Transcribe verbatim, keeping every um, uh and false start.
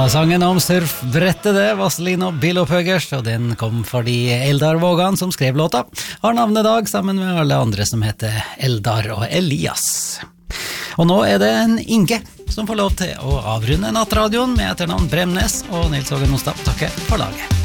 var sangen om surfbrettet det, Vaseline og Bill Puggers, og den kom fordi Eldar Vågan, som skrev låta, har navnedag sammen med alle andre som heter Eldar og Elias. Og nå er det en Inge som får lov til å avrunde nattradioen med etternavn Bremnes, og Nils Hågen Mostad takker for laget.